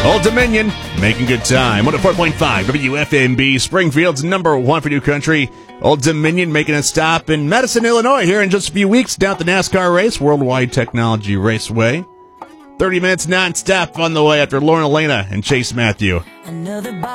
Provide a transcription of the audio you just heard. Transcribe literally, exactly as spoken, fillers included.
Old Dominion, making good time. one oh four point five W F M B, Springfield's number one for new country. Old Dominion making a stop in Madison, Illinois here in just a few weeks down at the NASCAR race, Worldwide Technology Raceway. thirty minutes nonstop on the way after Lauren Elena and Chase Matthew. Another